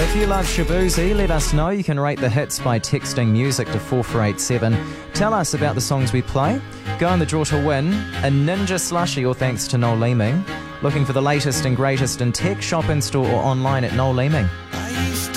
If you love Shaboozey, let us know. You can rate the hits by texting music to 4487. Tell us about the songs we play. Go in the draw to win a Ninja Slushie, all thanks to Noel Leeming. Looking for the latest and greatest in tech? Shop in store or online at Noel Leeming.